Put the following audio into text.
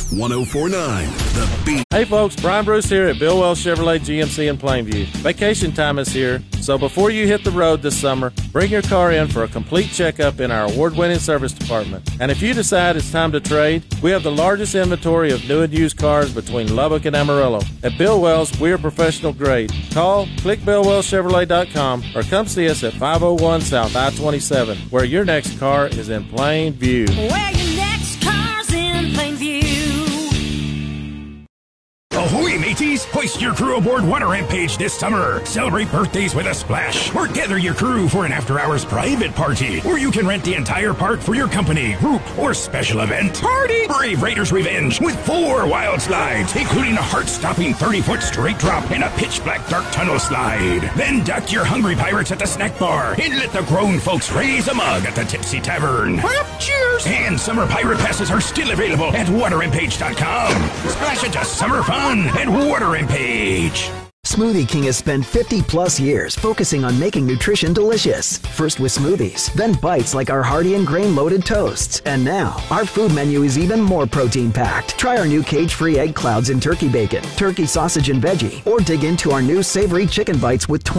1049 The Beat. Hey folks, Brian Bruce here at Bill Wells Chevrolet GMC in Plainview. Vacation time is here, so before you hit the road this summer, bring your car in for a complete checkup in our award-winning service department. And if you decide it's time to trade, we have the largest inventory of new and used cars between Lubbock and Amarillo. At Bill Wells, we are professional grade. Call, click BillWellsChevrolet.com, or come see us at 501 South I-27, where your next car is in plain view. Where your next car's in plain view. Ahoy, mateys! Hoist your crew aboard Water Rampage this summer. Celebrate birthdays with a splash, or gather your crew for an after-hours private party, where you can rent the entire park for your company, group, or special event. Party! Brave Raiders Revenge with 4 wild slides, including a heart-stopping 30-foot straight drop and a pitch-black dark tunnel slide. Then duck your hungry pirates at the snack bar and let the grown folks raise a mug at the Tipsy Tavern. Cheers! And summer pirate passes are still available at waterrampage.com. Splash into summer fun at Water Rampage. Smoothie King has spent 50-plus years focusing on making nutrition delicious. First with smoothies, then bites like our hearty and grain-loaded toasts. And now, our food menu is even more protein-packed. Try our new cage-free egg clouds and turkey bacon, turkey sausage and veggie, or dig into our new savory chicken bites with